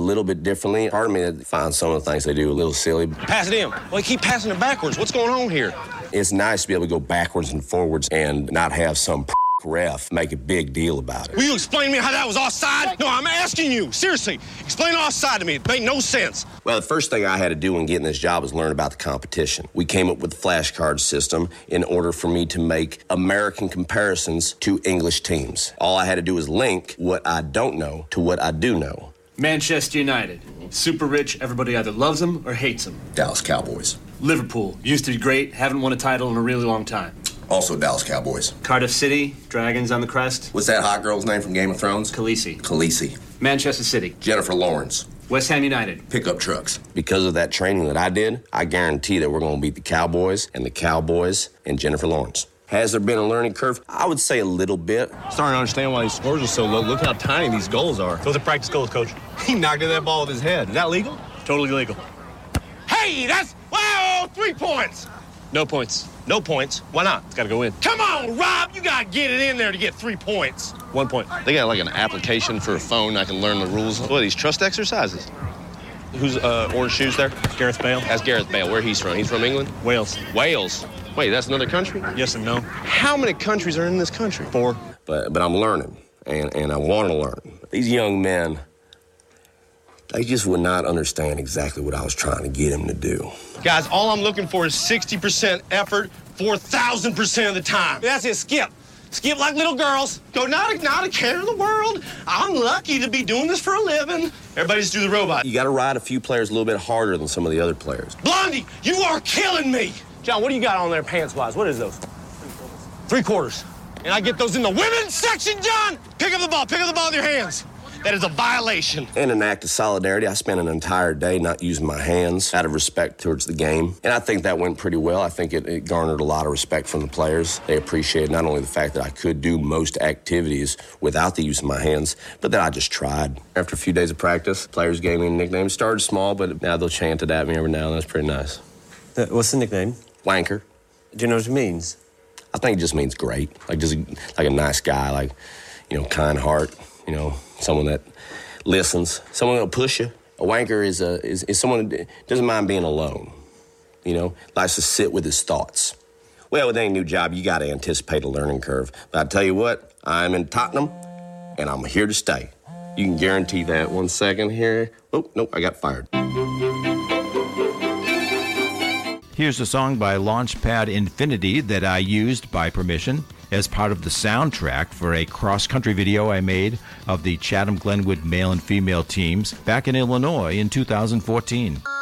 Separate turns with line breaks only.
little bit differently. Part of me that finds some of the things they do a little silly.
Pass it in. Well, you keep passing it backwards. What's going on here?
It's nice to be able to go backwards and forwards and not have some ref make a big deal about it.
Will you explain to me how that was offside? No, I'm asking you. Seriously, explain offside to me. It made no sense.
Well, the first thing I had to do when getting this job was learn about the competition. We came up with the flashcard system in order for me to make American comparisons to English teams. All I had to do was link what I don't know to what I do know.
Manchester United. Super rich, everybody either loves them or hates them.
Dallas Cowboys.
Liverpool. Used to be great, haven't won a title in a really long time.
Also Dallas Cowboys.
Cardiff City, Dragons on the crest.
What's that hot girl's name from Game of Thrones?
Khaleesi.
Khaleesi.
Manchester City.
Jennifer Lawrence.
West Ham United.
Pickup trucks.
Because of that training that I did, I guarantee that we're going to beat the Cowboys and Jennifer Lawrence. Has there been a learning curve? I would say a little bit.
Starting to understand why these scores are so low. Look how tiny these goals are. Those are practice goals, Coach. He knocked at that ball with his head. Is that legal?
Totally legal.
Hey, that's... Wow, 3 points.
No points.
No points. Why not?
It's got to go in.
Come on, Rob. You got to get it in there to get 3 points.
1 point.
They got like an application for a phone I can learn the rules. What are these, trust exercises? Who's orange shoes there?
Gareth Bale.
That's Gareth Bale. Where he's from? He's from England?
Wales.
Wales. Wait, that's another country?
Yes and no.
How many countries are in this country?
4.
But I'm learning, and I want to learn. These young men, they just would not understand exactly what I was trying to get them to do.
Guys, all I'm looking for is 60% effort 4,000% of the time. That's it, skip. Skip like little girls. Go, not a care in the world. I'm lucky to be doing this for a living. Everybody just do the robot.
You got to ride a few players a little bit harder than some of the other players.
Blondie, you are killing me. John, what do you got on there pants-wise? What is those? 3/4. And I get those in the women's section, John. Pick up the ball with your hands. That is a violation.
In an act of solidarity, I spent an entire day not using my hands out of respect towards the game. And I think that went pretty well. I think it garnered a lot of respect from the players. They appreciated not only the fact that I could do most activities without the use of my hands, but that I just tried. After a few days of practice, players gave me a nickname. It started small, but now they'll chant it at me every now and then. That's pretty nice.
What's the nickname?
Wanker.
Do you know what it means?
I think it just means great. Like a nice guy, like, kind heart, someone that listens, someone that'll push you. A wanker is someone that doesn't mind being alone, likes to sit with his thoughts. Well, with any new job, you got to anticipate a learning curve. But I tell you what, I'm in Tottenham, and I'm here to stay. You can guarantee that. 1 second here. Oh, nope, I got fired.
Here's a song by Launchpad Infinity that I used by permission as part of the soundtrack for a cross-country video I made of the Chatham-Glenwood male and female teams back in Illinois in 2014.